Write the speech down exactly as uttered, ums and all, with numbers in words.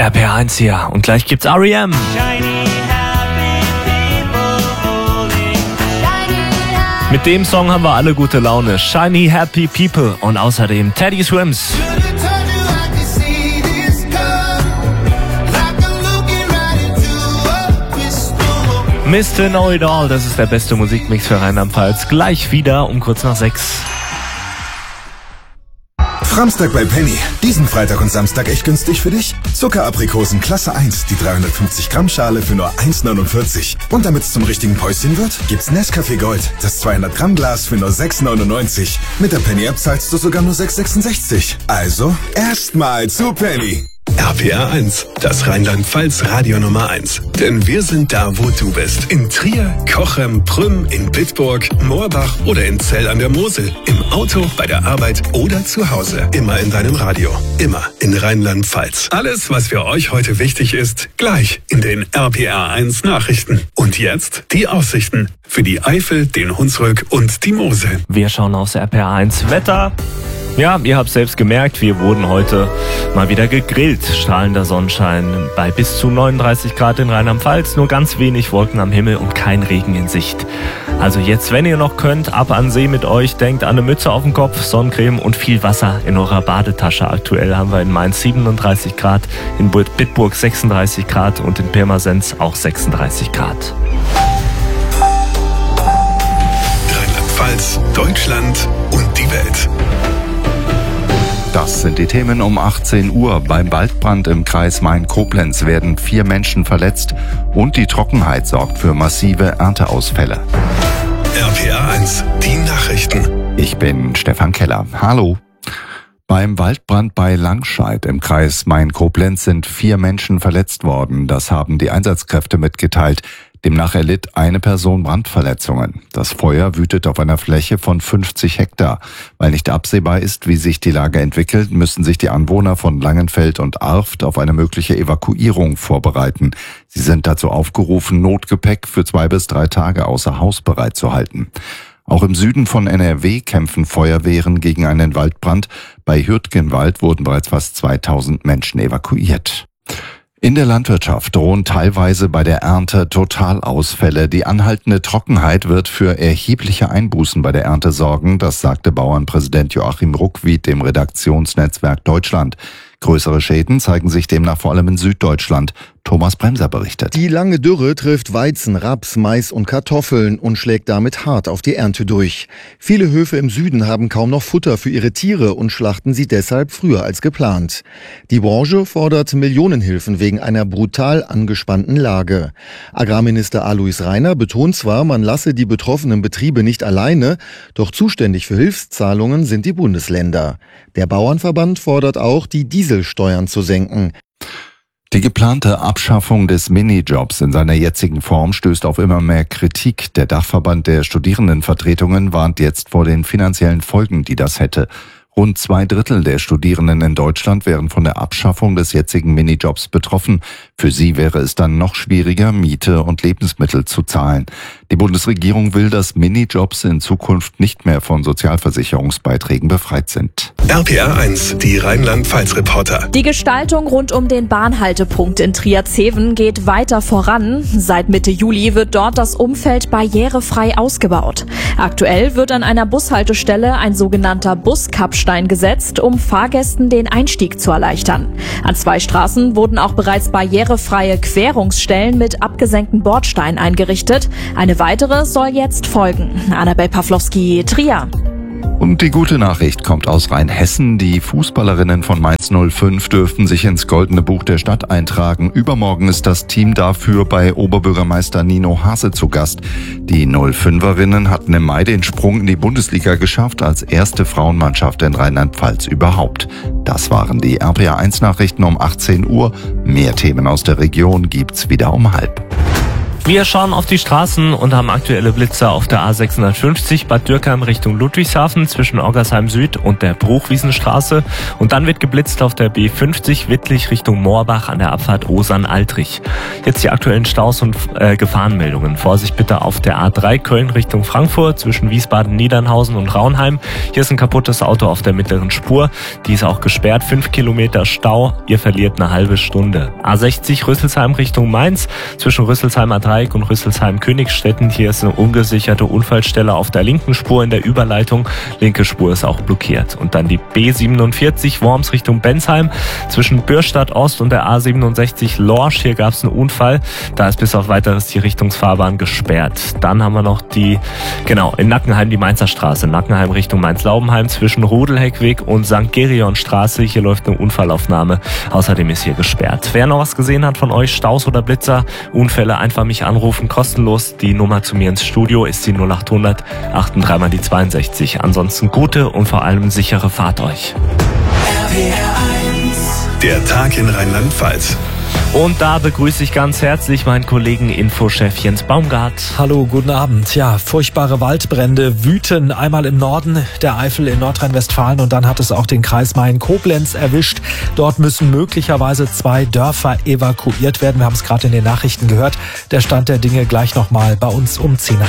R P R eins hier und gleich gibt's R E M. Mit dem Song haben wir alle gute Laune. Shiny Happy People und außerdem Teddy Swims. Mister Know It All, das ist der beste Musikmix für Rheinland-Pfalz. Gleich wieder um kurz nach sechs. Framstag bei Penny. Diesen Freitag und Samstag echt günstig für dich. Zuckeraprikosen Klasse eins, die dreihundertfünfzig Gramm Schale für nur eins neunundvierzig. Und damit's zum richtigen Päuschen wird, gibt's Nescafé Gold, das zweihundert Gramm Glas für nur sechs neunundneunzig. Mit der Penny App zahlst du sogar nur sechs sechsundsechzig. Also, erstmal zu Penny. R P R eins, das Rheinland-Pfalz Radio Nummer eins. Denn wir sind da, wo du bist. In Trier, Cochem, Prüm, in Bitburg, Moorbach oder in Zell an der Mosel. Im Auto, bei der Arbeit oder zu Hause. Immer in deinem Radio. Immer in Rheinland-Pfalz. Alles, was für euch heute wichtig ist, gleich in den R P R eins Nachrichten. Und jetzt die Aussichten für die Eifel, den Hunsrück und die Mosel. Wir schauen aufs R P R eins Wetter. Ja, ihr habt selbst gemerkt, wir wurden heute mal wieder gegrillt. Strahlender Sonnenschein bei bis zu neununddreißig Grad in Rheinland-Pfalz, nur ganz wenig Wolken am Himmel und kein Regen in Sicht. Also jetzt, wenn ihr noch könnt, ab an See mit euch, denkt an eine Mütze auf dem Kopf, Sonnencreme und viel Wasser in eurer Badetasche. Aktuell haben wir in Mainz siebenunddreißig Grad, in Bitburg sechsunddreißig Grad und in Pirmasens auch sechsunddreißig Grad. Rheinland-Pfalz, Deutschland und die Welt. Das sind die Themen um achtzehn Uhr. Beim Waldbrand im Kreis Main-Koblenz werden vier Menschen verletzt und die Trockenheit sorgt für massive Ernteausfälle. R P R eins, die Nachrichten. Ich bin Stefan Keller. Hallo. Beim Waldbrand bei Langscheid im Kreis Main-Koblenz sind vier Menschen verletzt worden. Das haben die Einsatzkräfte mitgeteilt. Demnach erlitt eine Person Brandverletzungen. Das Feuer wütet auf einer Fläche von fünfzig Hektar. Weil nicht absehbar ist, wie sich die Lage entwickelt, müssen sich die Anwohner von Langenfeld und Arft auf eine mögliche Evakuierung vorbereiten. Sie sind dazu aufgerufen, Notgepäck für zwei bis drei Tage außer Haus bereitzuhalten. Auch im Süden von N R W kämpfen Feuerwehren gegen einen Waldbrand. Bei Hürtgenwald wurden bereits fast zweitausend Menschen evakuiert. In der Landwirtschaft drohen teilweise bei der Ernte Totalausfälle. Die anhaltende Trockenheit wird für erhebliche Einbußen bei der Ernte sorgen, das sagte Bauernpräsident Joachim Ruckwied dem Redaktionsnetzwerk Deutschland. Größere Schäden zeigen sich demnach vor allem in Süddeutschland. Thomas Bremser berichtet. Die lange Dürre trifft Weizen, Raps, Mais und Kartoffeln und schlägt damit hart auf die Ernte durch. Viele Höfe im Süden haben kaum noch Futter für ihre Tiere und schlachten sie deshalb früher als geplant. Die Branche fordert Millionenhilfen wegen einer brutal angespannten Lage. Agrarminister Alois Rainer betont zwar, man lasse die betroffenen Betriebe nicht alleine, doch zuständig für Hilfszahlungen sind die Bundesländer. Der Bauernverband fordert auch, die Dieselsteuern zu senken. Die geplante Abschaffung des Minijobs in seiner jetzigen Form stößt auf immer mehr Kritik. Der Dachverband der Studierendenvertretungen warnt jetzt vor den finanziellen Folgen, die das hätte. Rund zwei Drittel der Studierenden in Deutschland wären von der Abschaffung des jetzigen Minijobs betroffen. Für sie wäre es dann noch schwieriger, Miete und Lebensmittel zu zahlen. Die Bundesregierung will, dass Minijobs in Zukunft nicht mehr von Sozialversicherungsbeiträgen befreit sind. R P R eins, die Rheinland-Pfalz-Reporter. Die Gestaltung rund um den Bahnhaltepunkt in Trier-Zeven geht weiter voran. Seit Mitte Juli wird dort das Umfeld barrierefrei ausgebaut. Aktuell wird an einer Bushaltestelle ein sogenannter Buskappstein gesetzt, um Fahrgästen den Einstieg zu erleichtern. An zwei Straßen wurden auch bereits barrierefreie Querungsstellen mit abgesenkten Bordsteinen eingerichtet. Eine weitere soll jetzt folgen. Annabel Pawlowski, Trier. Und die gute Nachricht kommt aus Rheinhessen. Die Fußballerinnen von Mainz null fünf dürften sich ins Goldene Buch der Stadt eintragen. Übermorgen ist das Team dafür bei Oberbürgermeister Nino Hase zu Gast. Die null fünferinnen hatten im Mai den Sprung in die Bundesliga geschafft, als erste Frauenmannschaft in Rheinland-Pfalz überhaupt. Das waren die R P R eins Nachrichten um achtzehn Uhr. Mehr Themen aus der Region gibt's wieder um halb. Wir schauen auf die Straßen und haben aktuelle Blitzer auf der A sechshundertfünfzig Bad Dürkheim Richtung Ludwigshafen zwischen Oggersheim Süd und der Bruchwiesenstraße. Und dann wird geblitzt auf der B fünfzig Wittlich Richtung Moorbach an der Abfahrt Osern-Altrich. Jetzt die aktuellen Staus und äh, Gefahrenmeldungen. Vorsicht bitte auf der A drei Köln Richtung Frankfurt zwischen Wiesbaden-Niedernhausen und Raunheim. Hier ist ein kaputtes Auto auf der mittleren Spur. Die ist auch gesperrt. Fünf Kilometer Stau. Ihr verliert eine halbe Stunde. A sechzig Rüsselsheim Richtung Mainz zwischen Rüsselsheimer Dreieck und Rüsselsheim-Königsstetten. Hier ist eine ungesicherte Unfallstelle auf der linken Spur in der Überleitung. Linke Spur ist auch blockiert. Und dann die B siebenundvierzig Worms Richtung Bensheim zwischen Bürstadt Ost und der A siebenundsechzig Lorsch. Hier gab es einen Unfall. Da ist bis auf weiteres die Richtungsfahrbahn gesperrt. Dann haben wir noch die, genau, in Nackenheim die Mainzer Straße. Nackenheim Richtung Mainz-Laubenheim zwischen Rudelheckweg und Sankt Gereon Straße. Hier läuft eine Unfallaufnahme. Außerdem ist hier gesperrt. Wer noch was gesehen hat von euch, Staus oder Blitzer, Unfälle, einfach mich anrufen, kostenlos. Die Nummer zu mir ins Studio ist die null achthundert achtunddreißig mal die zweiundsechzig. Ansonsten gute und vor allem sichere Fahrt euch. R P R eins. Der Tag in Rheinland-Pfalz. Und da begrüße ich ganz herzlich meinen Kollegen Infochef Jens Baumgart. Hallo, guten Abend. Ja, furchtbare Waldbrände wüten einmal im Norden der Eifel in Nordrhein-Westfalen und dann hat es auch den Kreis Main-Koblenz erwischt. Dort müssen möglicherweise zwei Dörfer evakuiert werden. Wir haben es gerade in den Nachrichten gehört. Der Stand der Dinge gleich nochmal bei uns um zehn nach